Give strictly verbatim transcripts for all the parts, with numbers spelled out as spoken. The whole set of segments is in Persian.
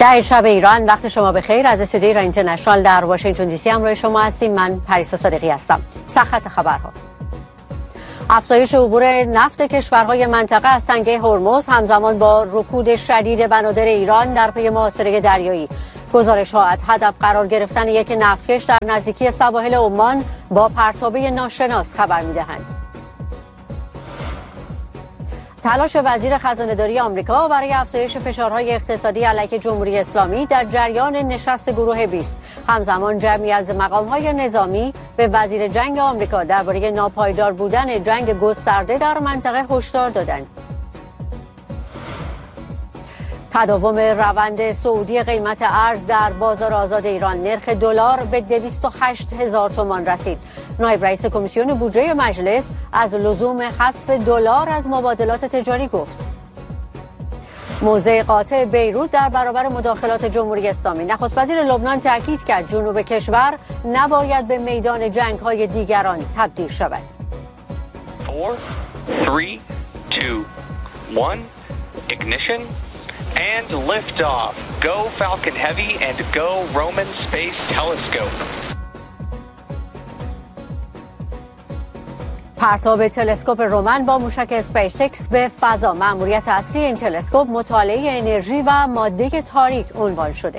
در شب ایران وقت شما بخیر. از استودیوی ایران اینترنشنال در واشنگتن دی سی همراه شما هستیم. من پریسا صادقی هستم. سرخط خبرها: افزایش عبور نفت کشورهای منطقه از تنگه هرمز همزمان با رکود شدید بنادر ایران در پی محاصره دریایی. گزارش‌ها از هدف قرار گرفتن یک نفتکش در نزدیکی سواحل عمان با پرتابه ناشناس خبر می‌دهند. تلاش وزیر خزانه‌داری آمریکا برای افزایش فشارهای اقتصادی علیه جمهوری اسلامی در جریان نشست گروه بیست. همزمان جمعی از مقام‌های نظامی به وزیر جنگ آمریکا درباره ناپایدار بودن جنگ گسترده در منطقه هشدار دادند. تداوم روند صعودی قیمت ارز در بازار آزاد ایران: نرخ دلار به دویست و هشت هزار تومان رسید. نایب رئیس کمیسیون بودجه مجلس از لزوم حذف دلار از مبادلات تجاری گفت. موضع قاطع بیروت در برابر مداخلات جمهوری اسلامی: نخست وزیر لبنان تاکید کرد جنوب کشور نباید به میدان جنگ‌های دیگران تبدیل شود. four, three, two, one, ignition. And lift off. Go Falcon Heavy and go Roman Space Telescope. پرتاب تلسکوپ رومن با موشک اسپیس ایکس به فضا. مأموریت اصلی این تلسکوپ مطالعه انرژی و ماده تاریک عنوان شده.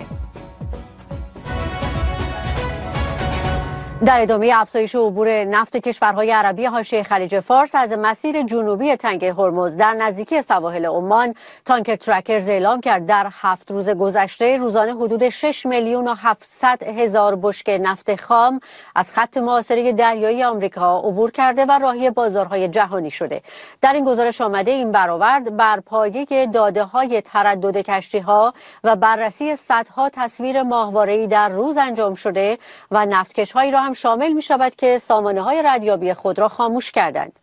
در ادامه افزایش عبور نفت کشورهای عربی حاشیه خلیج فارس از مسیر جنوبی تنگه هرمز در نزدیکی سواحل عمان، تانکر ترکرز اعلام کرد در هفت روز گذشته روزانه حدود شش میلیون و هفتصد هزار بشکه نفت خام از خط محاصره دریایی آمریکا عبور کرده و راهی بازارهای جهانی شده. در این گزارش آمده این برآورد بر پایه داده‌های تردد کشتی‌ها و بررسی صدها تصویر ماهواره‌ای در روز انجام شده و نفتکش‌هایی را هم شامل می شود که سامانه‌های ردیابی خود را خاموش کردند.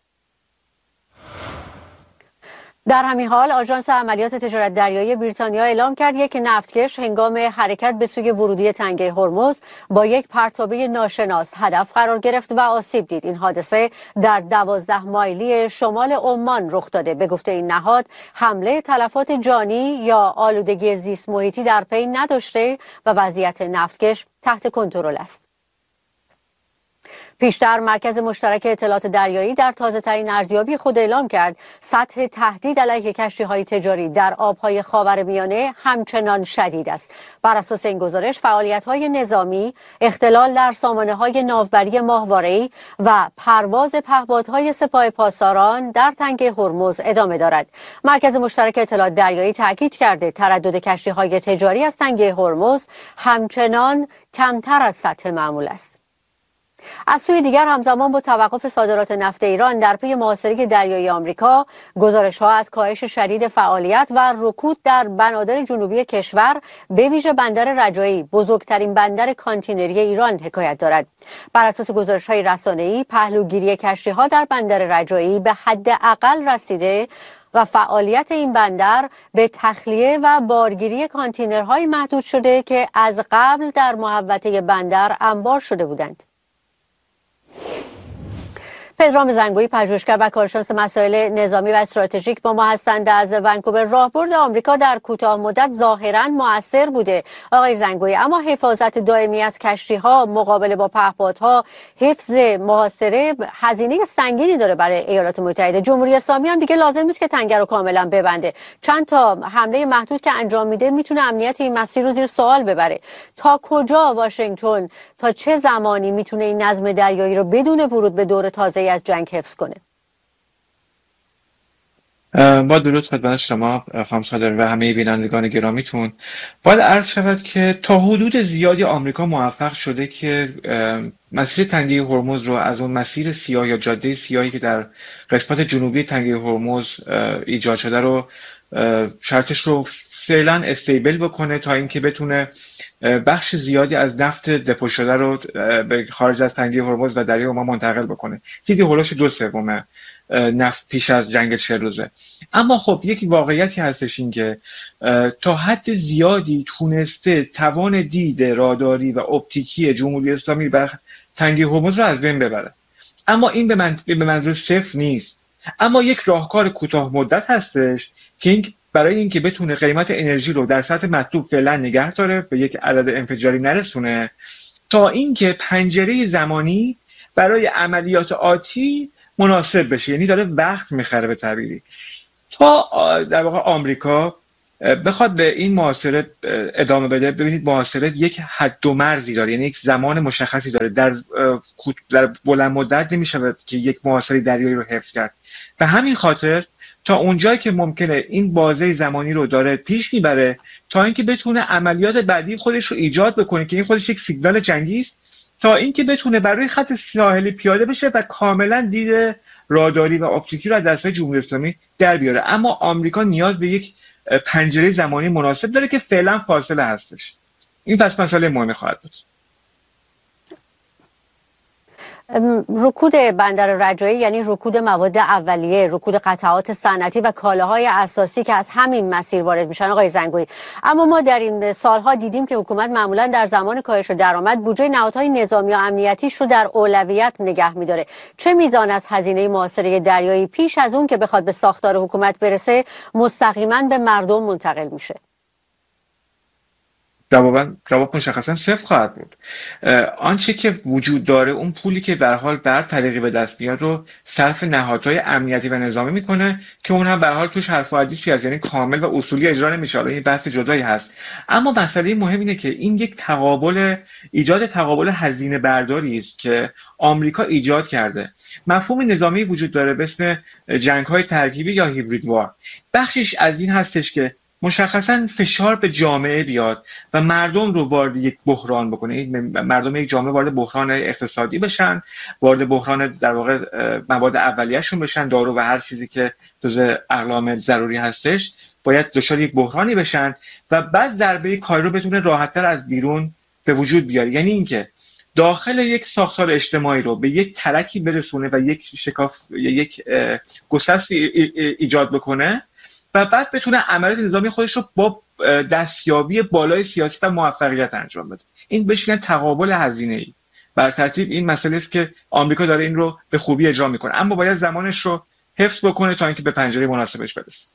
در همین حال آژانس عملیات تجارت دریایی بریتانیا اعلام کرد یک نفتکش هنگام حرکت به سوی ورودی تنگه هرمز با یک پرتابه ناشناس هدف قرار گرفت و آسیب دید. این حادثه در دوازده مایلی شمال عمان رخ داده. به گفته این نهاد حمله تلفات جانی یا آلودگی زیست محیطی در پی نداشته و وضعیت نفتکش تحت کنترل است. پیشتر مرکز مشترک اطلاعات دریایی در تازه‌ترین ارزیابی خود اعلام کرد سطح تهدید علیه کشتی‌های تجاری در آب‌های خاورمیانه همچنان شدید است. بر اساس این گزارش فعالیت‌های نظامی، اختلال در سامانه‌های ناوبری ماهواره‌ای و پرواز پهپادهای سپاه پاسداران در تنگه هرمز ادامه دارد. مرکز مشترک اطلاعات دریایی تاکید کرده تردد کشتی‌های تجاری از تنگه هرمز همچنان کمتر از سطح معمول است. از سوی دیگر همزمان با توقف صادرات نفت ایران در پی محاصره دریایی آمریکا، گزارش‌ها از کاهش شدید فعالیت و رکود در بنادر جنوبی کشور به ویژه بندر رجایی، بزرگترین بندر کانتینری ایران، حکایت دارد. بر اساس گزارش‌های رسانه‌ای، پهلوگیری کشتی‌ها در بندر رجایی به حداقل رسیده و فعالیت این بندر به تخلیه و بارگیری کانتینرهای محدود شده که از قبل در محوطه بندر انبار شده بودند. پدرام زنگویی، پژوهشگر و کارشناس مسائل نظامی و استراتژیک با ما هستند از ونکوور. راهبرد آمریکا در کوتاه مدت ظاهراً مؤثر بوده آقای زنگویی، اما حفاظت دائمی از کشتی‌ها، مقابله با پهپادها، حفظ محاصره هزینه سنگینی داره برای ایالات متحده. جمهوری اسلامی هم دیگه لازم نیست که تنگه رو کاملا ببنده. چند تا حمله محدود که انجام میده میتونه امنیت این مسیر رو زیر سوال ببره. تا کجا واشنگتن تا چه زمانی میتونه این نظم دریایی رو بدون ورود به دور تازه از جنگ حفظ کنه؟ با درود خدمت شما خانم صادقی و همه بینندگان گرامیتون. باید عرض شود که تا حدود زیادی آمریکا موفق شده که مسیر تنگه هرمز رو از اون مسیر سیاه یا جاده سیاهی که در قسمت جنوبی تنگه هرمز ایجاد شده رو شرطش رو فعلا استیبل بکنه تا اینکه بتونه بخش زیادی از نفت دپو شده رو به خارج از تنگه هرمز و دریای عمان منتقل بکنه. چیزی هولوش دو سوم نفت پیش از جنگ چهل روزه. اما خب یک واقعیتی هستش این که تا حد زیادی تونسته توان دید راداری و اپتیکی جمهوری اسلامی بر تنگه هرمز رو از بین ببره. اما این به, من... به منظور صفر نیست. اما یک راهکار کوتاه مدت هستش که این برای اینکه بتونه قیمت انرژی رو در سطح مطلوب فعلا نگه داره، به یک عدد انفجاری نرسونه، تا اینکه پنجره زمانی برای عملیات آتی مناسب بشه. یعنی داره وقت میخره به تعبیری، تا در واقع آمریکا بخواد به این محاصره ادامه بده. ببینید محاصره یک حد و مرزی داره، یعنی یک زمان مشخصی داره. در در بلند مدت نمیشه که یک محاصره دریایی رو حفظ کرد. به همین خاطر تا اونجایی که ممکنه این بازه زمانی رو داره پیش میبره تا اینکه بتونه عملیات بعدی خودش رو ایجاد بکنه که این خودش یک سیگنال جنگی است، تا اینکه بتونه برای خط ساحلی پیاده بشه و کاملا دید راداری و اپتیکی رو از دست جمهوری اسلامی در بیاره. اما آمریکا نیاز به یک پنجره زمانی مناسب داره که فعلا فاصله هستش. این پس مسئله مهمی خواهد بود. رکود بندر رجایی یعنی رکود مواد اولیه، رکود قطعات صنعتی و کالاهای اساسی که از همین مسیر وارد میشن آقای زنگویی. اما ما در این سالها دیدیم که حکومت معمولا در زمان کاهش درآمد بودجه نهادهای نظامی و امنیتیش رو در اولویت نگه میداره. چه میزان از هزینه محاصره دریایی پیش از اون که بخواد به ساختار حکومت برسه مستقیما به مردم منتقل میشه؟ جواب جواب مشخصا صفر خواهد بود. آنچه که وجود داره، اون پولی که به هر حال بر طریقی به دست میاد رو صرف نهادهای امنیتی و نظامی میکنه که اون هم به هر حال توش حرف و حدیثی هست، یعنی کامل و اصولی اجرا نمیشه. این بحث جدایی هست. اما مسئله مهم اینه که این یک تقابل ایجاد تقابل هزینه برداری است که آمریکا ایجاد کرده. مفهوم نظامی وجود داره به اسم جنگ‌های ترکیبی یا هیبرید وار. بخشش از این هستش که مشخصاً فشار به جامعه بیاد و مردم رو وارد یک بحران بکنه. مردم یک جامعه وارد بحران اقتصادی بشن، وارد بحران در واقع مواد اولیه‌شون بشن، دارو و هر چیزی که جزء اقلام ضروری هستش باید دچار یک بحرانی بشن و بعد ضربه کاری رو بتونه راحت‌تر از بیرون به وجود بیاره. یعنی اینکه داخل یک ساختار اجتماعی رو به یک ترکی برسونه و یک شکاف یک گسستی ایجاد بکنه و بعد بتونه عملیات نظامی خودش رو با دستیابی بالای سیاسی و موفقیت انجام بده. این بهش میگن تقابل هزینه‌ای. بر ترتیب این مسئله است که آمریکا داره این رو به خوبی اجرا میکنه، اما باید زمانش رو حفظ بکنه تا اینکه به پنجره مناسبش برسه.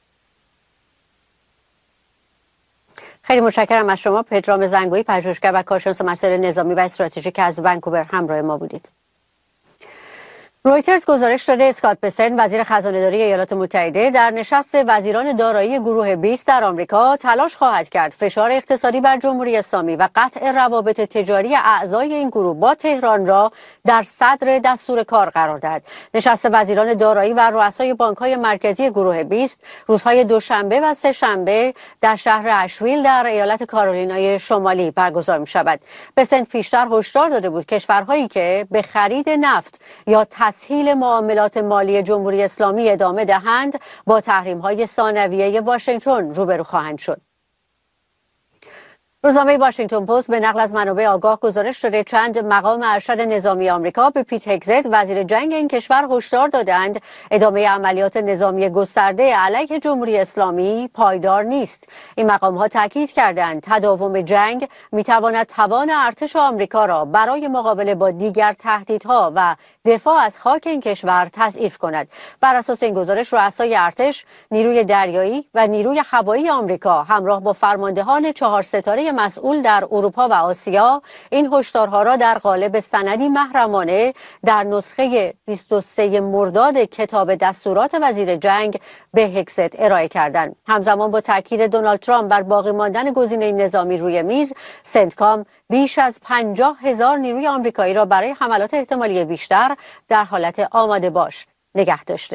خیلی متشکرم از شما. پدرام زنگویی، پژوهشگر و کارشناس مسائل نظامی و استراتژیک از ونکوور همراه ما بودید. رویترز گزارش داده اسکات بسن، وزیر خزانه‌داری ایالات متحده، در نشست وزیران دارایی گروه بیست در آمریکا تلاش خواهد کرد فشار اقتصادی بر جمهوری اسلامی و قطع روابط تجاری اعضای این گروه با تهران را در صدر دستور کار قرار دهد. نشست وزیران دارایی و رؤسای بانک‌های مرکزی گروه بیست روزهای دوشنبه و سه‌شنبه در شهر اشویل در ایالت کارولینای شمالی برگزار می‌شود. بسن پیشتر هشدار داده بود کشورهایی که به خرید نفت یا تسهیل معاملات مالی جمهوری اسلامی ادامه دهند با تحریم‌های ثانویه واشنگتن روبرو خواهند شد. روزنامه واشنگتن پست به نقل از منابع آگاه گزارش داده چند مقام ارشد نظامی آمریکا به پیت هگزت، وزیر جنگ این کشور، هشدار دادند ادامه عملیات نظامی گسترده علیه جمهوری اسلامی پایدار نیست. این مقام ها تاکید کردند تداوم جنگ میتواند توان ارتش آمریکا را برای مقابله با دیگر تهدیدها و دفاع از خاک این کشور تضعیف کند. بر اساس این گزارش رؤسای ارتش، نیروی دریایی و نیروی هوایی آمریکا همراه با فرماندهان چهار ستاره مسئول در اروپا و آسیا این هشدارها را در قالب سندی محرمانه در نسخه بیست و سوم مرداد کتاب دستورات وزیر جنگ به هگزت ارائه کردند. همزمان با تاکید دونالد ترامپ بر باقی ماندن گزینه نظامی روی میز، سنتکام بیش از پنجاه هزار نیروی آمریکایی را برای حملات احتمالی بیشتر در حالت آماده باش نگه داشته.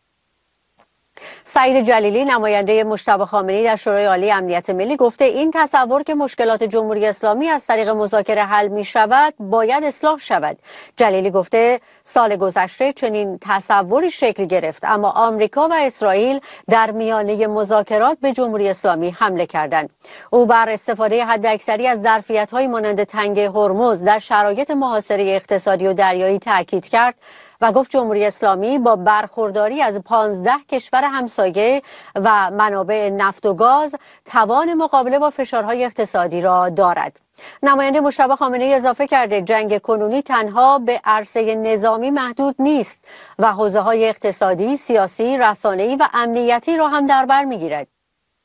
سعید جلیلی، نماینده مجتبی خامنه‌ای در شورای عالی امنیت ملی، گفته این تصور که مشکلات جمهوری اسلامی از طریق مذاکره حل می شود باید اصلاح شود. جلیلی گفته سال گذشته چنین تصوری شکل گرفت، اما آمریکا و اسرائیل در میانه مذاکرات به جمهوری اسلامی حمله کردند. او بر استفاده حداکثری از ظرفیت‌های مانند تنگه هرمز در شرایط محاصره اقتصادی و دریایی تاکید کرد و گفت جمهوری اسلامی با برخورداری از پانزده کشور همسایه و منابع نفت و گاز توان مقابله با فشارهای اقتصادی را دارد. نماینده مجتبی خامنه‌ای اضافه کرده جنگ کنونی تنها به عرصه نظامی محدود نیست و حوزه‌های اقتصادی، سیاسی، رسانه‌ای و امنیتی را هم در بر می‌گیرد.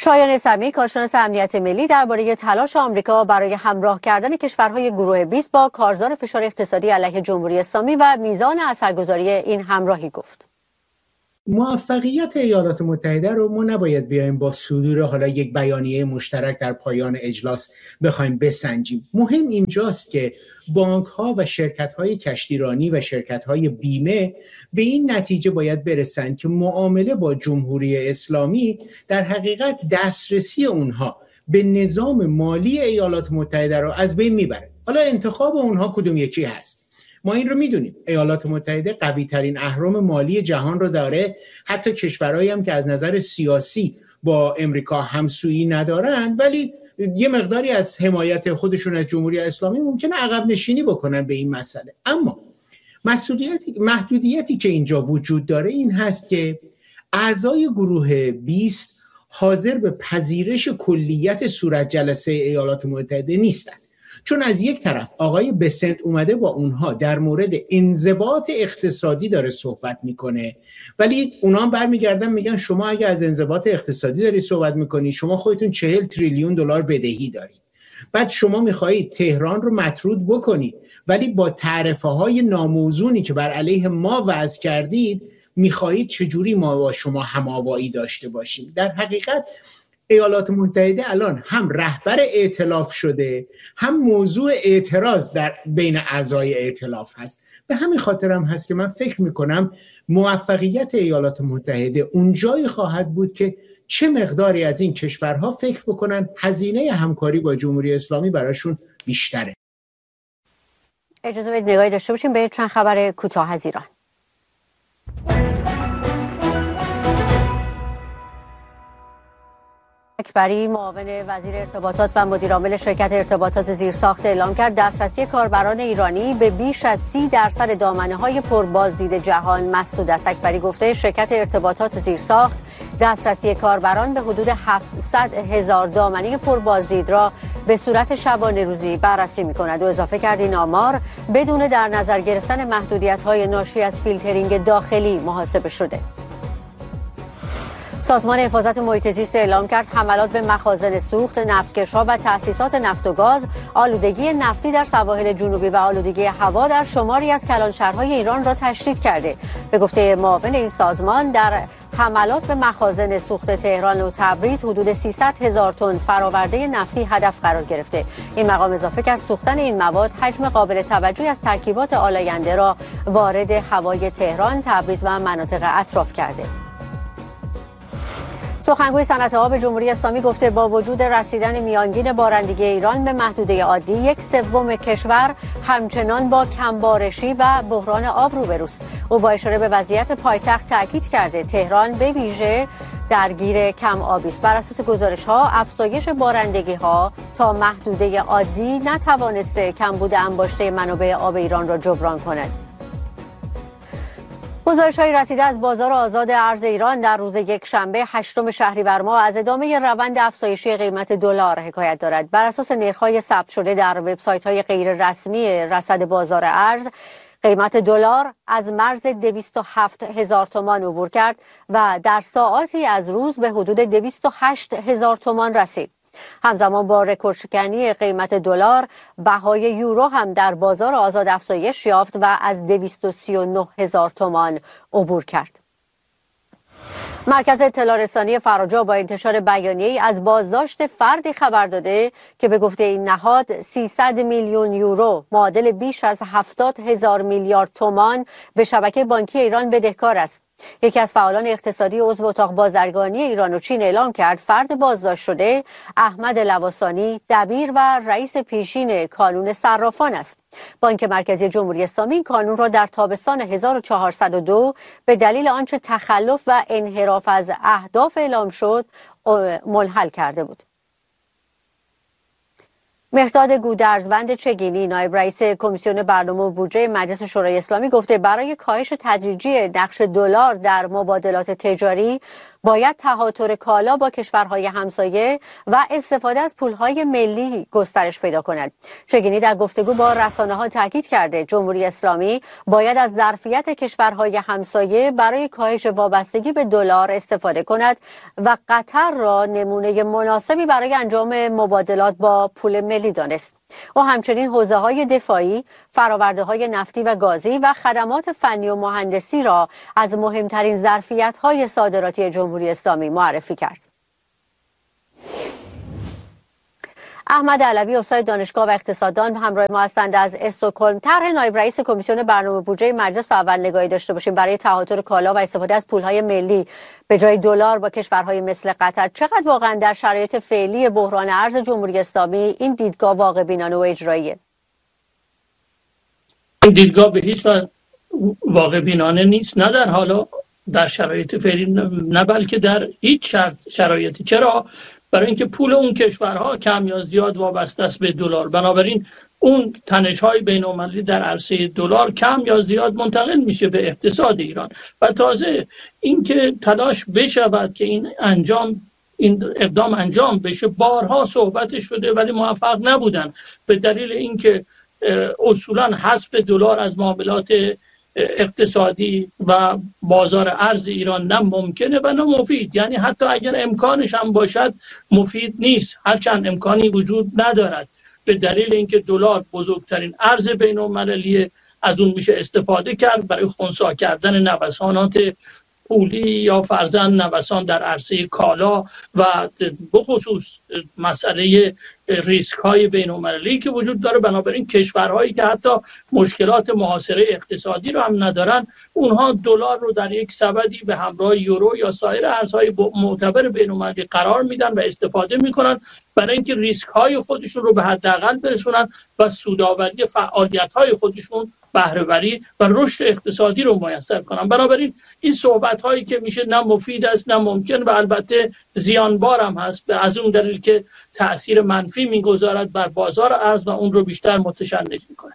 شایان سمی کارشناس امنیت ملی درباره تلاش آمریکا برای همراه کردن کشورهای گروه بیست با کارزار فشار اقتصادی علیه جمهوری اسلامی و میزان اثرگذاری این همراهی گفت. موفقیت ایالات متحده رو ما نباید بیایم با صدور حالا یک بیانیه مشترک در پایان اجلاس بخوایم بسنجیم. مهم اینجاست که بانک ها و شرکت های کشتیرانی و شرکت های بیمه به این نتیجه باید برسند که معامله با جمهوری اسلامی در حقیقت دسترسی اونها به نظام مالی ایالات متحده رو از بین میبره. حالا انتخاب اونها کدوم یکی هست؟ ما این رو میدونیم ایالات متحده قوی ترین اهرم مالی جهان رو داره، حتی کشورهایی هم که از نظر سیاسی با امریکا همسویی ندارن ولی یه مقداری از حمایت خودشون از جمهوری اسلامی ممکنه عقب نشینی بکنن به این مسئله. اما مسئولیتی محدودیتی که اینجا وجود داره این هست که اعضای گروه بیست حاضر به پذیرش کلیت صورت جلسه ایالات متحده نیستن، چون از یک طرف آقای بسنت اومده با اونها در مورد انضباط اقتصادی داره صحبت میکنه، ولی اونا هم برمیگردن میگن شما اگه از انضباط اقتصادی داری صحبت میکنی شما خودتون چهل تریلیون دلار بدهی دارید، بعد شما میخواهید تهران رو مطرود بکنید ولی با تعرفه های ناموزونی که بر علیه ما وضع کردید میخواهید چجوری ما با شما هماوایی داشته باشیم. در حقیقت ایالات متحده الان هم رهبر ائتلاف شده هم موضوع اعتراض در بین اعضای ائتلاف هست. به همین خاطر هم هست که من فکر میکنم موفقیت ایالات متحده اونجایی خواهد بود که چه مقداری از این کشورها فکر بکنن هزینه همکاری با جمهوری اسلامی براشون بیشتره. اجازه بدید نگاهی داشته باشیم به چند خبر کوتاه از ایران. اکبری معاون وزیر ارتباطات و مدیرعامل شرکت ارتباطات زیرساخت اعلام کرد دسترسی کاربران ایرانی به بیش از سی درصد دامنه‌های پربازدید جهان مسدود است. اکبری گفته شرکت ارتباطات زیرساخت دسترسی کاربران به حدود هفتصد هزار دامنه پربازدید را به صورت شبانه روزی بررسی می‌کند و اضافه کرد این آمار بدون در نظر گرفتن محدودیت‌های ناشی از فیلترینگ داخلی محاسبه شده. سازمان حفاظت محیط زیست اعلام کرد حملات به مخازن سوخت، نفتکش‌ها و تأسیسات نفت و گاز، آلودگی نفتی در سواحل جنوبی و آلودگی هوا در شماری از کلانشهرهای ایران را تشدید کرده. به گفته معاون این سازمان در حملات به مخازن سوخت تهران و تبریز حدود سیصد هزار تن فراورده نفتی هدف قرار گرفته. این مقام اضافه کرد سوختن این مواد حجم قابل توجهی از ترکیبات آلاینده را وارد هوای تهران، تبریز و مناطق اطراف کرده. سخنگوی صنعت آب جمهوری اسلامی گفته با وجود رسیدن میانگین بارندگی ایران به محدوده عادی، یک سوم کشور همچنان با کمبارشی و بحران آب روبروست. او با اشاره به وضعیت پایتخت تاکید کرده تهران به ویژه درگیر کم آبی است. بر اساس گزارش ها افزایش بارندگی ها تا محدوده عادی نتوانسته کمبود انباشته منابع آب ایران را جبران کند. گزارش‌های رسیده از بازار آزاد ارز ایران در روز یک شنبه هشتم شهریور ماه از ادامه روند افزایشی قیمت دلار حکایت دارد. بر اساس نرخ‌های ثبت شده در وبسایت‌های غیر رسمی رصد بازار ارز، قیمت دلار از مرز دویست و هفت هزار تومان عبور کرد و در ساعاتی از روز به حدود دویست و هشت هزار تومان رسید. همزمان با رکوردشکنی قیمت دلار، بهای یورو هم در بازار آزاد افزایش یافت و از دویست و سی و نه هزار تومان عبور کرد. مرکز اطلاع رسانی فراجا با انتشار بیانیه‌ای از بازداشت فردی خبر داده که به گفته این نهاد سیصد میلیون یورو معادل بیش از هفتاد هزار میلیارد تومان به شبکه بانکی ایران بدهکار است. یکی از فعالان اقتصادی عضو اتاق بازرگانی ایران و چین اعلام کرد فرد بازداشت شده احمد لواسانی دبیر و رئیس پیشین کانون صرافان است. بانک مرکزی جمهوری اسلامی این کانون را در تابستان هزار و چهارصد و دو به دلیل آنچه تخلف و انحراف از اهداف اعلام شد منحل کرده بود. مهرداد گودرزوند چگینی نایب رئیس کمیسیون برنامه و بودجه مجلس شورای اسلامی گفته برای کاهش تدریجی نقش دلار در مبادلات تجاری باید تهاتر کالا با کشورهای همسایه و استفاده از پولهای ملی گسترش پیدا کند. شگینی در گفتگو با رسانه ها تاکید کرده جمهوری اسلامی باید از ظرفیت کشورهای همسایه برای کاهش وابستگی به دلار استفاده کند و قطر را نمونه مناسبی برای انجام مبادلات با پول ملی دانست. او همچنین حوزه‌های دفاعی، فرآورده‌های نفتی و گازی و خدمات فنی و مهندسی را از مهمترین ظرفیت‌های صادراتی جمهوری اسلامی معرفی کرد. احمد علوی استاد دانشگاه و اقتصاددان همراه ما هستند از استکهلم. طرح نایب رئیس کمیسیون برنامه بودجه مجلس اول نگاهی داشته باشیم برای تهاتر کالا و استفاده از پولهای ملی به جای دلار با کشورهای مثل قطر. چقدر واقعا در شرایط فعلی بحران ارز جمهوری اسلامی این دیدگاه واقع بینانه و اجراییه؟ این دیدگاه به هیچ وجه واقع بینانه نیست، نه در حالا در شرایط فعلی، نه بلکه در هیچ شرط شرایطی. چرا؟ برای اینکه پول اون کشورها کم یا زیاد وابسته است به دلار، بنابراین اون تنش‌های بین‌المللی در عرصه دلار کم یا زیاد منتقل میشه به اقتصاد ایران. و تازه اینکه تلاش بشود که این انجام این اقدام انجام بشه، بارها صحبت شده ولی موفق نبودن، به دلیل اینکه اصولاً حذف دلار از معاملات اقتصادی و بازار ارز ایران نه ممکنه و نه مفید. یعنی حتی اگر امکانش هم باشد مفید نیست، هرچند امکانی وجود ندارد، به دلیل اینکه دلار بزرگترین ارز بین‌المللی، از اون میشه استفاده کرد برای خنثی کردن نوسانات پولی یا فرضاً نوسان در عرصه کالا و بخصوص مسئله ریسک های بین‌المللی که وجود داره. بنابراین کشورهایی که حتی مشکلات محاصره اقتصادی رو هم ندارن، اونها دلار رو در یک سبدی به همراه یورو یا سایر ارزهای معتبر بین‌المللی قرار میدن و استفاده میکنن برای اینکه ریسک های خودشون رو به حداقل برسونن و سودآوری فعالیت های خودشون، بهره‌وری و رشد اقتصادی رو میسر کنن. بنابراین این صحبت هایی که میشه نه مفید است نه ممکن و البته زیانبار هم هست، از اون دلیل که تأثیر منفی میگذارد بر بازار ارز و اون رو بیشتر متشنج میکنه.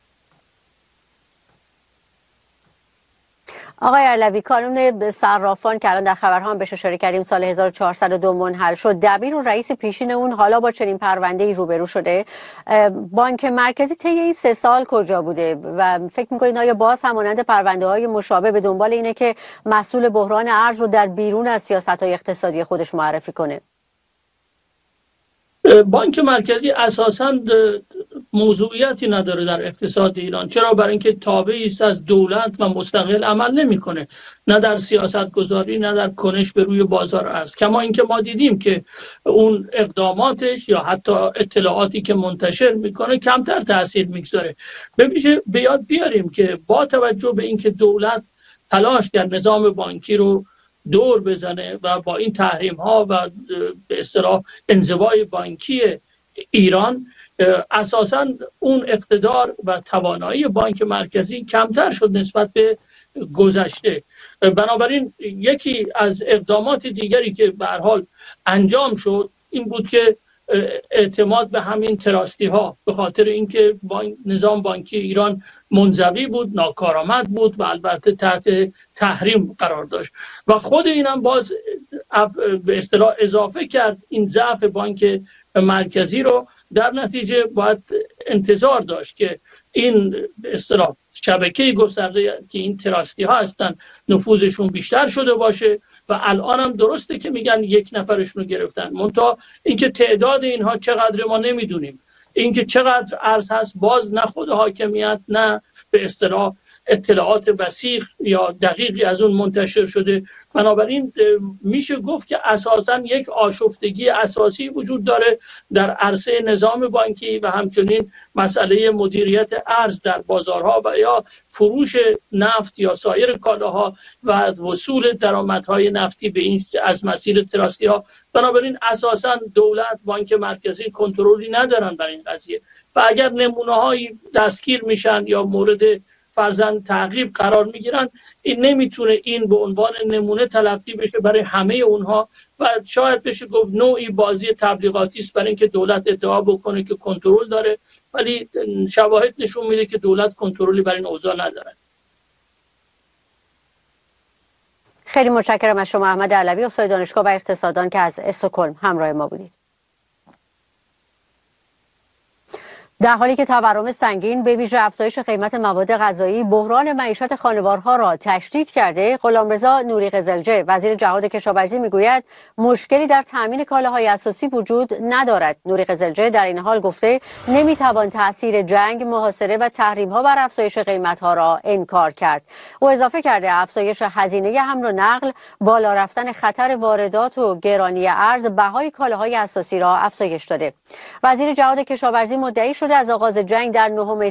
آقای علوی، کانون صرافان که الان در خبرها هم بهش اشاره کردیم سال هزار و چهارصد و دو منحل شد، دبیر و رئیس پیشین اون حالا با چنین پرونده‌ای روبرو شده. بانک مرکزی طی این سه سال کجا بوده و فکر می‌کنید آیا باز هم مانند پرونده‌های مشابه به دنبال اینه که مسئول بحران ارز رو در بیرون از سیاست‌های اقتصادی خودش معرفی کنه؟ بانک مرکزی اساساً موضوعیتی نداره در اقتصاد ایران. چرا؟ برای اینکه تابعی است از دولت و مستقل عمل نمیکنه، نه در سیاست گذاری نه در کنش به روی بازار ارز. کما اینکه ما دیدیم که اون اقداماتش یا حتی اطلاعاتی که منتشر میکنه کمتر تاثیر میگذاره. به ویژه به یاد بیاریم که با توجه به اینکه دولت تلاش کرد نظام بانکی رو دور بزنه و با این تحریم ها و به اصطلاح انزوای بانکی ایران، اساساً اون اقتدار و توانایی بانک مرکزی کمتر شد نسبت به گذشته. بنابراین یکی از اقدامات دیگری که به هر حال انجام شد این بود که اعتماد به همین تراستی ها، به خاطر اینکه نظام بانکی ایران منزوی بود، ناکارآمد بود و البته تحت تحریم قرار داشت و خود اینم باز به اصطلاح اضافه کرد این ضعف بانک مرکزی رو. در نتیجه باید انتظار داشت که این به اصطلاح شبکه گسترده که این تراستی ها هستن نفوذشون بیشتر شده باشه و الان هم درسته که میگن یک نفرشون رو گرفتن، منتها اینکه تعداد اینها چقدر ما نمیدونیم، اینکه چقدر ارز هست باز نه خود حاکمیت نه به اصطلاح اطلاعات وثیق یا دقیقی از اون منتشر شده. بنابراین میشه گفت که اساساً یک آشفتگی اساسی وجود داره در عرصه نظام بانکی و همچنین مسئله مدیریت ارز در بازارها و یا فروش نفت یا سایر کالاها و وصول درآمدهای نفتی به این از مسیر تراستی ها. بنابراین اساساً دولت، بانک مرکزی کنترلی ندارن بر این قضیه و اگر نمونه‌هایی دستگیر میشن یا مورد فرضاً تعقیب قرار میگیرن، این نمیتونه این به عنوان نمونه تلقی بشه برای همه اونها و شاید بشه گفت نوعی بازی تبلیغاتی است برای اینکه دولت ادعا بکنه که کنترل داره، ولی شواهد نشون میده که دولت کنترلی بر این اوضاع نداره. خیلی متشکرم از شما احمد علوی، استاد دانشگاه و اقتصاددان که از استکهلم همراه ما بودید. در حالی که تورم سنگین به ویژه افزایش قیمت مواد غذایی بحران معیشت خانوارها را تشدید کرده، غلامرضا نوری قزلجه وزیر جهاد کشاورزی میگوید مشکلی در تامین کالاهای اساسی وجود ندارد. نوری قزلجه در این حال گفته نمیتوان تاثیر جنگ، محاصره و تحریم‌ها بر افزایش قیمت‌ها را انکار کرد. او اضافه کرده افزایش هزینه حمل و نقل، بالا رفتن خطر واردات و گرانی ارز بهای کالاهای اساسی را افزایش داده. وزیر جهاد کشاورزی مدعی شده از آغاز جنگ در نهم